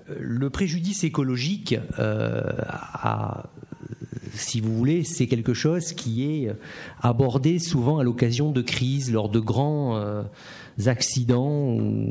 Le préjudice écologique, si vous voulez, c'est quelque chose qui est abordé souvent à l'occasion de crises, lors de grands accidents.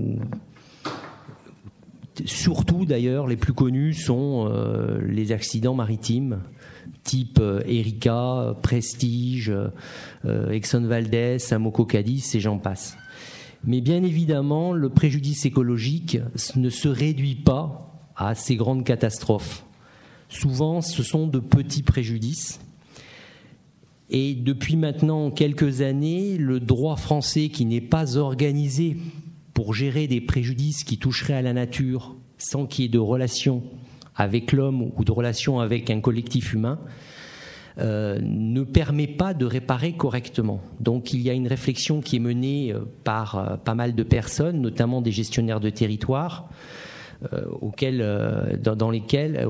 Surtout d'ailleurs, les plus connus sont les accidents maritimes, type Erika, Prestige, Exxon Valdez, Amoco Cadiz et j'en passe. Mais bien évidemment, le préjudice écologique ne se réduit pas à ces grandes catastrophes. Souvent, ce sont de petits préjudices. Et depuis maintenant quelques années, le droit français, qui n'est pas organisé pour gérer des préjudices qui toucheraient à la nature sans qu'il y ait de relation avec l'homme ou de relation avec un collectif humain, ne permet pas de réparer correctement. Donc il y a une réflexion qui est menée par pas mal de personnes, notamment des gestionnaires de territoire, dans lesquels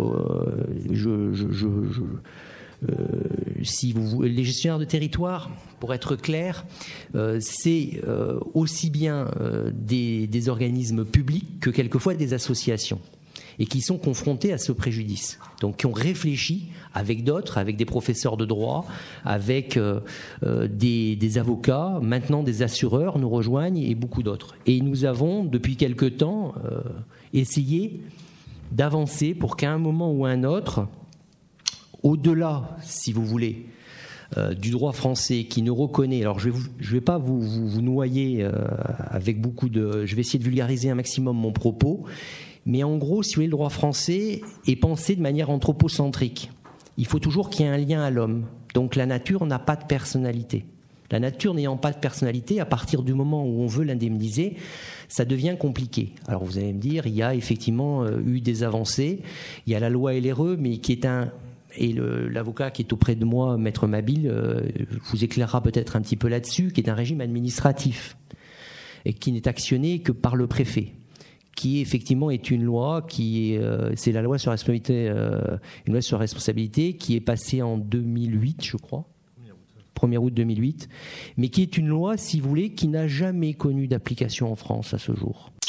les gestionnaires de territoire, pour être clair, c'est aussi bien des organismes publics que quelquefois des associations, et qui sont confrontés à ce préjudice. Donc qui ont réfléchi avec d'autres, avec des professeurs de droit, avec des avocats, maintenant des assureurs nous rejoignent et beaucoup d'autres. Et nous avons, depuis quelque temps, essayé d'avancer pour qu'à un moment ou à un autre, au-delà, si vous voulez, du droit français qui ne reconnaît... Alors je vais pas vous noyer avec beaucoup de... Je vais essayer de vulgariser un maximum mon propos, mais en gros, si vous voulez, le droit français est pensé de manière anthropocentrique. Il faut toujours qu'il y ait un lien à l'homme. Donc la nature n'a pas de personnalité. La nature n'ayant pas de personnalité, à partir du moment où on veut l'indemniser, ça devient compliqué. Alors vous allez me dire, il y a effectivement eu des avancées. Il y a la loi LRE, mais qui est et l'avocat qui est auprès de moi, Maître Mabille, vous éclairera peut-être un petit peu là-dessus, qui est un régime administratif et qui n'est actionné que par le préfet, qui effectivement est une loi c'est la loi sur la responsabilité, une loi sur la responsabilité qui est passée en 2008, je crois, 1er août 2008, mais qui est une loi, si vous voulez, qui n'a jamais connu d'application en France à ce jour.